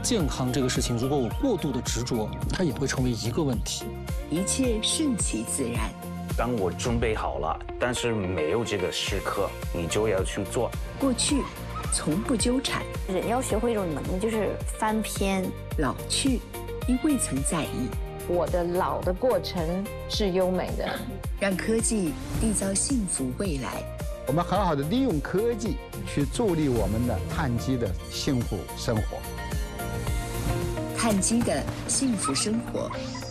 健康这个事情，如果我过度的执着，它也会成为一个问题。 一切顺其自然。 当我准备好了，但是没有这个时刻，你就要去做。 过去从不纠缠， 人要学会一种能力，就是翻篇。 老去因未曾在意。 我的老的过程是优美的， 让科技缔造幸福未来。 我们很好的利用科技去助力我们的碳基的幸福生活。 碳基的幸福生活。